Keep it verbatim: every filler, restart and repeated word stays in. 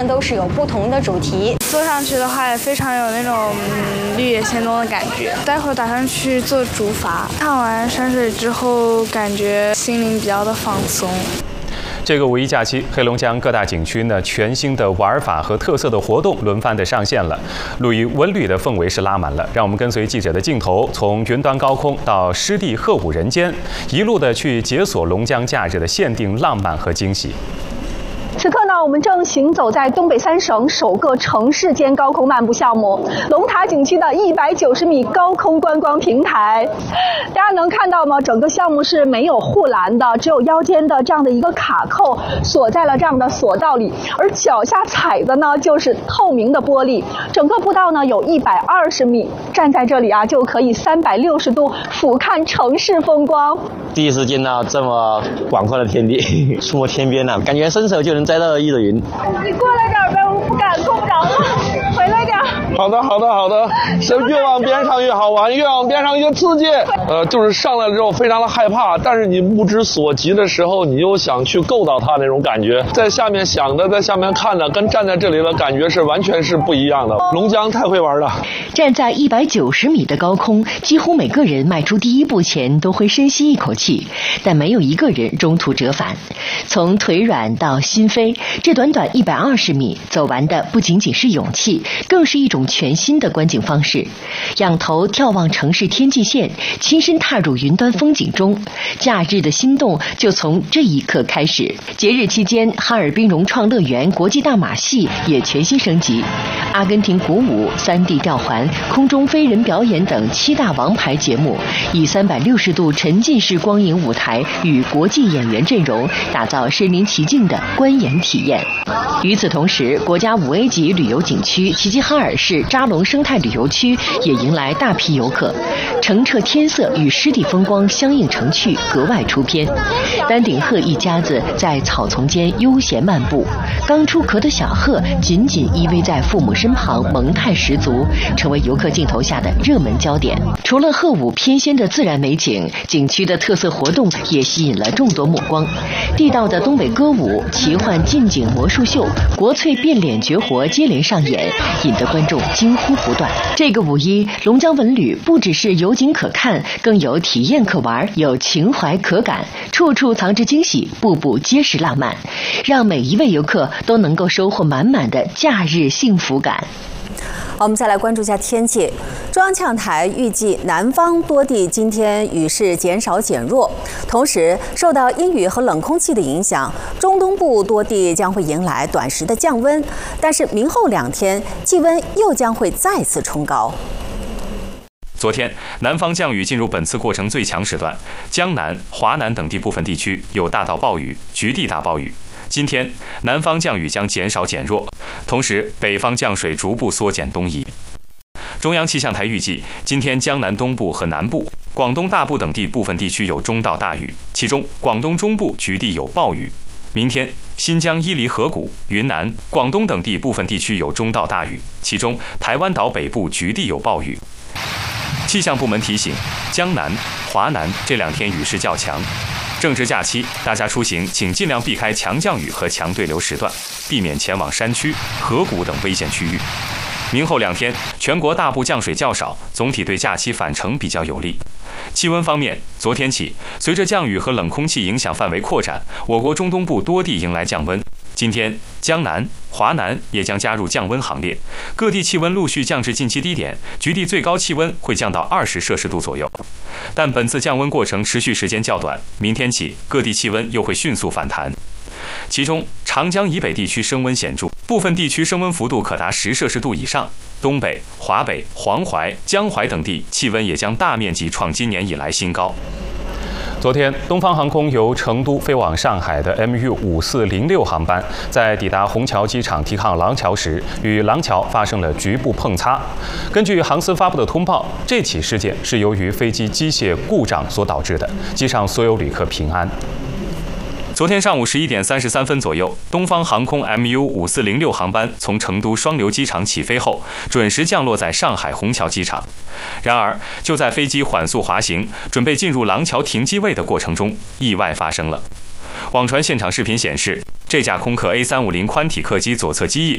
都是有不同的主题。 坐上去的话也非常有那种嗯绿野仙踪的感觉。待会儿打算去做竹筏，看完山水之后，感觉心灵比较的放松。 这个五一假期，黑龙江各大景区呢，全新的玩法和特色的活动轮番的上线了，陆于文旅的氛围是拉满了。让我们跟随记者的镜头，从云端高空到湿地鹤舞人间，一路的去解锁龙江假日的限定浪漫和惊喜。 此刻呢，我们正行走在东北三省首个城市间高空漫步项目龙塔景区的一百九十米高空观光平台。大家能看到吗？整个项目是没有护栏的，只有腰间的这样的一个卡扣锁在了这样的索道里，而脚下踩的呢就是透明的玻璃。整个步道呢有一百二十米，站在这里啊就可以三百六十度俯瞰城市风光。 第一次见到这么广阔的天地，触摸天边了，感觉伸手就能摘到一朵云。 你过来点呗，我不敢，够不着了，回来点。 好的，好的，好的。是越往边上越好玩，越往边上越刺激。呃，就是上来之后非常的害怕，但是你不知所及的时候，你又想去够到它那种感觉。在下面想的，在下面看的，跟站在这里的感觉是完全是不一样的。龙江太会玩了。 站在一百九十米的高空，几乎每个人迈出第一步前都会深吸一口气，但没有一个人中途折返。从腿软到心飞，这短短一百二十米走完的不仅仅是勇气，更是一种全新的观景方式。仰头眺望城市天际线，亲身踏入云端风景中，假日的心动就从这一刻开始。节日期间，哈尔滨融创乐园国际大马戏也全新升级，阿根廷鼓舞、三 D 吊环、空中飞人表演等七大王牌节目，以三百六十度沉浸式光影舞台与国际演员阵容，打造身临其境的观演体验。与此同时，国家五 A 级旅游景区齐齐哈尔市扎龙生态旅游区也迎来大批游客，澄澈天色与湿地风光相映成趣，格外出片。丹顶鹤一家子在草丛间悠闲漫步，刚出壳的小鹤紧紧依偎在父母身旁，萌态十足，成为游客镜头下的热门焦点。除了鹤舞翩跹的自然美景，景区的特色活动也吸引了众多目光。地道的东北歌舞、奇幻近景魔术秀、国粹变脸绝活接连上演，引得观众惊呼不断。这个五一，龙江文旅不只是有景可看，更有体验可玩，有情怀可感，处处藏着惊喜，步步皆是浪漫，让每一位游客都能够收获满满的假日幸福感。 好，我们再来关注一下天气。中央气象台预计南方多地今天雨势减少减弱，同时受到阴雨和冷空气的影响，中东部多地将会迎来短时的降温，但是明后两天气温又将会再次冲高。 昨天，南方降雨进入本次过程最强时段，江南、华南等地部分地区有大到暴雨、局地大暴雨。今天，南方降雨将减少减弱，同时北方降水逐步缩减东移。中央气象台预计，今天江南东部和南部、广东大部等地部分地区有中到大雨，其中广东中部局地有暴雨。明天，新疆伊犁河谷、云南、广东等地部分地区有中到大雨，其中台湾岛北部局地有暴雨。气象部门提醒，江南、华南这两天雨势较强。正值假期，大家出行请尽量避开强降雨和强对流时段，避免前往山区、河谷等危险区域。明后两天，全国大部降水较少，总体对假期返程比较有利。气温方面，昨天起，随着降雨和冷空气影响范围扩展，我国中东部多地迎来降温。今天，江南、华南也将加入降温行列，各地气温陆续降至近期低点，局地最高气温会降到二十摄氏度左右。但本次降温过程持续时间较短，明天起各地气温又会迅速反弹。其中，长江以北地区升温显著，部分地区升温幅度可达十摄氏度以上。东北、华北、黄淮、江淮等地气温也将大面积创今年以来新高。昨天，东方航空由成都飞往上海的 M U 五四零六航班，在抵达虹桥机场提抗廊桥时，与廊桥发生了局部碰擦。根据航司发布的通报，这起事件是由于飞机机械故障所导致的，机上所有旅客平安。昨天上午十一点三十三分左右，东方航空 M U 五四零六航班从成都双流机场起飞后，准时降落在上海虹桥机场。然而，就在飞机缓速滑行，准备进入廊桥停机位的过程中，意外发生了。网传现场视频显示，这架空客 A 三五零宽体客机左侧机翼